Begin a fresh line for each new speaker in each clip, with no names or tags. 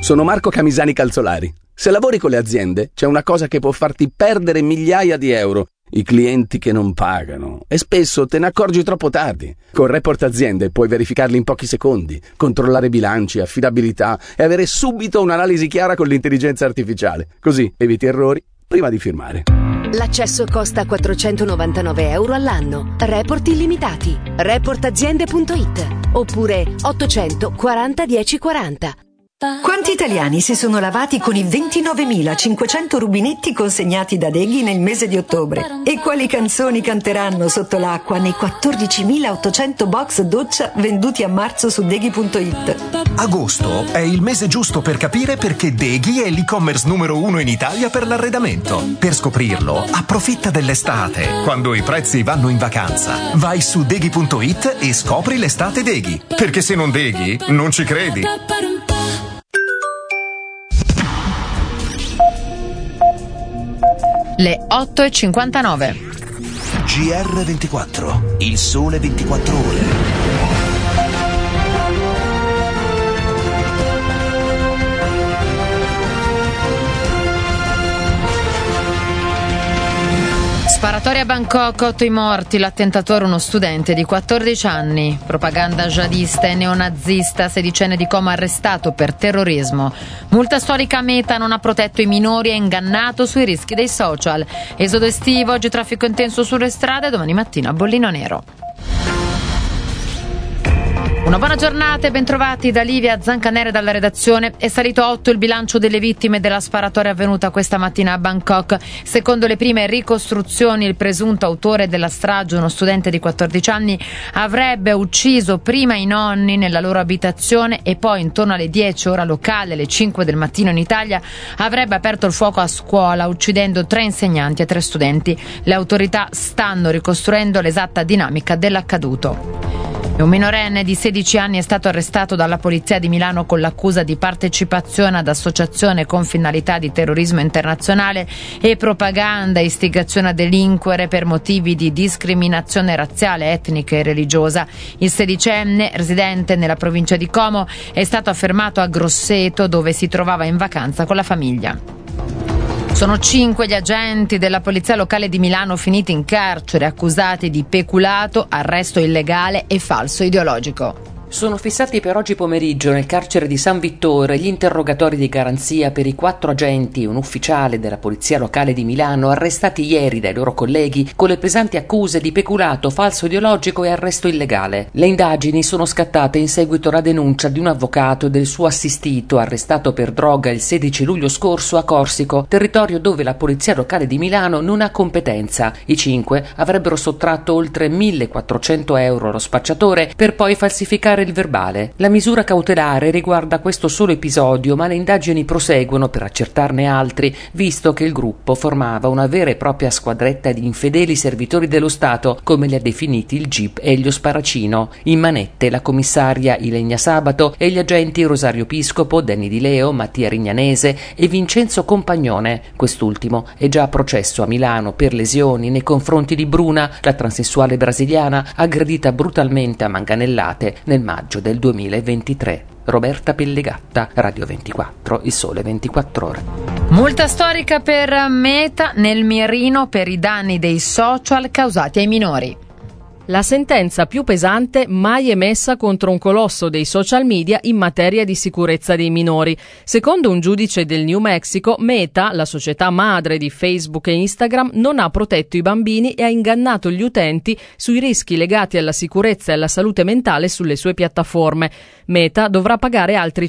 Sono Marco Camisani Calzolari. Se lavori con le aziende, c'è una cosa che può farti perdere migliaia di euro: i clienti che non pagano. E spesso te ne accorgi troppo tardi. Con Report Aziende puoi verificarli in pochi secondi, controllare bilanci, affidabilità e avere subito un'analisi chiara con l'intelligenza artificiale. Così eviti errori prima di firmare.
L'accesso costa 499 euro all'anno. Report illimitati. Reportaziende.it oppure 840 1040.
Quanti italiani si sono lavati con i 29.500 rubinetti consegnati da Deghi nel mese di ottobre? E quali canzoni canteranno sotto l'acqua nei 14.800 box doccia venduti a marzo su Deghi.it?
Agosto è il mese giusto per capire perché Deghi è l'e-commerce numero 1 in Italia per l'arredamento. Per scoprirlo, approfitta dell'estate, quando i prezzi vanno in vacanza. Vai su Deghi.it e scopri l'estate Deghi. Perché se non Deghi, non ci credi.
Le 8:59.
GR24, il sole 24 ore.
Sparatoria a Bangkok, 8 i morti, l'attentatore uno studente di 14 anni. Propaganda jihadista e neonazista, 16enne di Como arrestato per terrorismo. Multa storica a Meta, non ha protetto i minori e ingannato sui rischi dei social. Esodo estivo, oggi traffico intenso sulle strade, domani mattina bollino nero. Una buona giornata e bentrovati da Livia Zancanere dalla redazione. È salito a 8 il bilancio delle vittime della sparatoria avvenuta questa mattina a Bangkok. Secondo le prime ricostruzioni, il presunto autore della strage, uno studente di 14 anni, avrebbe ucciso prima i nonni nella loro abitazione e poi intorno alle 10 ora locale, alle 5 del mattino in Italia, avrebbe aperto il fuoco a scuola uccidendo 3 insegnanti e 3 studenti. Le autorità stanno ricostruendo l'esatta dinamica dell'accaduto. Un minorenne di 16 anni è stato arrestato dalla polizia di Milano con l'accusa di partecipazione ad associazione con finalità di terrorismo internazionale e propaganda e istigazione a delinquere per motivi di discriminazione razziale, etnica e religiosa. Il 16enne, residente nella provincia di Como, è stato fermato a Grosseto, dove si trovava in vacanza con la famiglia. Sono 5 gli agenti della polizia locale di Milano finiti in carcere, accusati di peculato, arresto illegale e falso ideologico.
Sono fissati per oggi pomeriggio nel carcere di San Vittore gli interrogatori di garanzia per i 4 agenti e un ufficiale della polizia locale di Milano arrestati ieri dai loro colleghi con le pesanti accuse di peculato, falso ideologico e arresto illegale. Le indagini sono scattate in seguito alla denuncia di un avvocato e del suo assistito arrestato per droga il 16 luglio scorso a Corsico, territorio dove la polizia locale di Milano non ha competenza. I 5 avrebbero sottratto oltre 1.400 euro allo spacciatore per poi falsificare il verbale. La misura cautelare riguarda questo solo episodio, ma le indagini proseguono per accertarne altri, visto che il gruppo formava una vera e propria squadretta di infedeli servitori dello Stato, come li ha definiti il GIP Elio Sparacino. In manette la commissaria Ilenia Sabato e gli agenti Rosario Piscopo, Danny Di Leo, Mattia Rignanese e Vincenzo Compagnone. Quest'ultimo è già a processo a Milano per lesioni nei confronti di Bruna, la transessuale brasiliana aggredita brutalmente a manganellate nel maggio del 2023. Roberta Pellegatta, Radio 24, Il Sole 24 Ore.
Multa storica per Meta nel mirino per i danni dei social causati ai minori.
La sentenza più pesante mai emessa contro un colosso dei social media in materia di sicurezza dei minori. Secondo un giudice del New Mexico, Meta, la società madre di Facebook e Instagram, non ha protetto i bambini e ha ingannato gli utenti sui rischi legati alla sicurezza e alla salute mentale sulle sue piattaforme. Meta dovrà pagare altri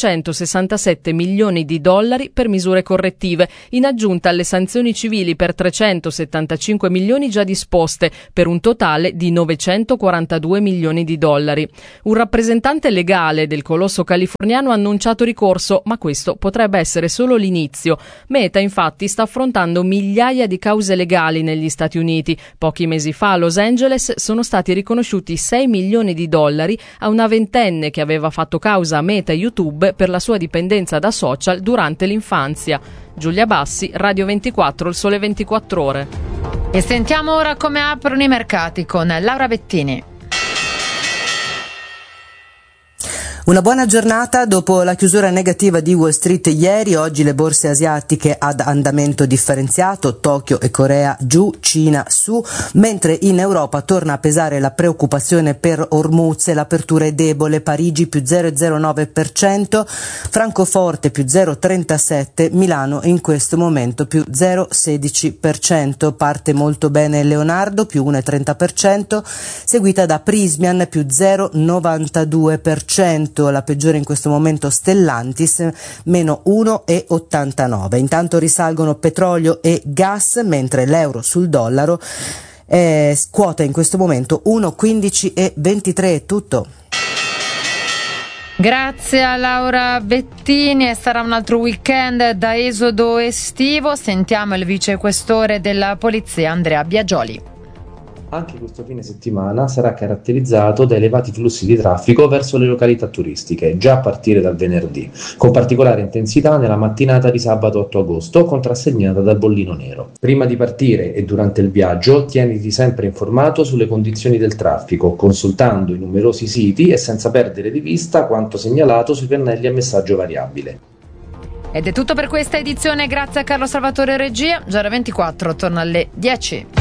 567 milioni di dollari per misure correttive, in aggiunta alle sanzioni civili per 375 milioni già disposte, per un totale di 942 milioni di dollari. Un rappresentante legale del colosso californiano ha annunciato ricorso, ma questo potrebbe essere solo l'inizio. Meta, infatti, sta affrontando migliaia di cause legali negli Stati Uniti. Pochi mesi fa a Los Angeles sono stati riconosciuti 6 milioni di dollari a una ventenne che aveva fatto causa a Meta e YouTube per la sua dipendenza da social durante l'infanzia. Giulia Bassi, Radio 24, Il Sole 24 Ore.
E sentiamo ora come aprono i mercati con Laura Bettini.
Una buona giornata. Dopo la chiusura negativa di Wall Street ieri, oggi le borse asiatiche ad andamento differenziato, Tokyo e Corea giù, Cina su, mentre in Europa torna a pesare la preoccupazione per Hormuz e l'apertura è debole, Parigi più 0,09%, Francoforte più 0,37%, Milano in questo momento più 0,16%, parte molto bene Leonardo più 1,30%, seguita da Prismian più 0,92%. La peggiore in questo momento Stellantis meno 1,89. Intanto risalgono petrolio e gas, mentre l'euro sul dollaro quota in questo momento 1,15,23. È tutto.
Grazie a Laura Bettini, e sarà un altro weekend da esodo estivo. Sentiamo il vicequestore della polizia Andrea Biagioli.
Anche questo fine settimana sarà caratterizzato da elevati flussi di traffico verso le località turistiche, già a partire dal venerdì, con particolare intensità nella mattinata di sabato 8 agosto, contrassegnata dal bollino nero. Prima di partire e durante il viaggio, tieniti sempre informato sulle condizioni del traffico, consultando i numerosi siti e senza perdere di vista quanto segnalato sui pannelli a messaggio variabile.
Ed è tutto per questa edizione, grazie a Carlo Salvatore Regia. Già alle 24, torna alle 10.